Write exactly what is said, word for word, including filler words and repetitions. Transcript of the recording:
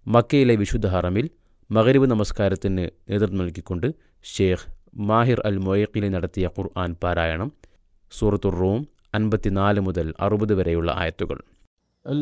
മക്കയിലെ വിശുദ്ധ ഹറമിൽ മഗ്‌രിബ് നമസ്കാരത്തിന് നേതൃത്വം നൽകിക്കൊണ്ട് ഷേഖ് മാഹിർ അൽ മൊയ്ഖിലി നടത്തിയ ഖുർആൻ പാരായണം. സൂറത്തുർ റൂം അൻപത്തിനാല് മുതൽ അറുപത് വരെയുള്ള ആയത്തുകൾ.